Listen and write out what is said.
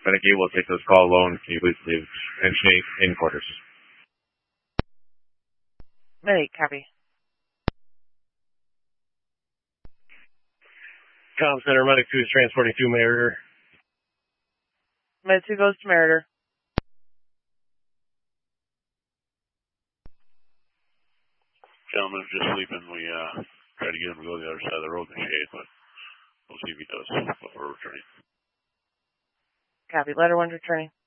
Medic 8 will take this call alone. Can you please leave Engine 8 in quarters? Medic, copy. Comm Center, Medic 2 is transporting to Meritor. Medic 2 goes to Meritor. Gentleman's just sleeping. We try to get him to go to the other side of the road in the shade, but we'll see if he does before returning. Copy. Letter 1 returning.